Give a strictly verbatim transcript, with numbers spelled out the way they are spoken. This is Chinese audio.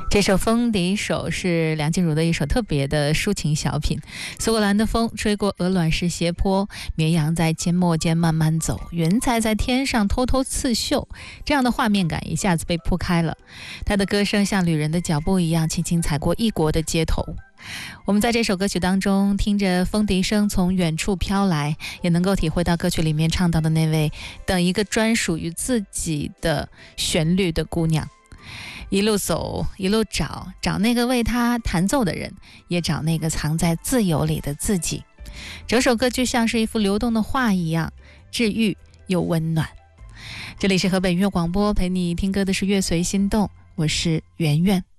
这首《风笛手》是梁静茹的一首特别的抒情小品。苏格兰的风吹过鹅卵石斜坡，绵羊在缄默间慢慢走，云彩在天上偷偷刺绣，这样的画面感一下子被铺开了。他的歌声像旅人的脚步一样，轻轻踩过异国的街头。我们在这首歌曲当中听着风笛声从远处飘来，也能够体会到歌曲里面唱到的那位等一个专属于自己的旋律的姑娘。一路走，一路找，找那个为他弹奏的人，也找那个藏在自由里的自己。整首歌就像是一幅流动的画一样，治愈又温暖。这里是河北音乐广播，陪你听歌的是乐随心动，我是圆圆。